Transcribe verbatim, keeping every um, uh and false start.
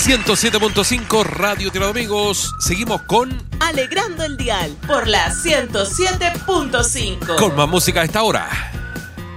ciento siete punto cinco Radio Tierra de Amigos. Seguimos con Alegrando el Dial por la ciento siete punto cinco. Con más música a esta hora.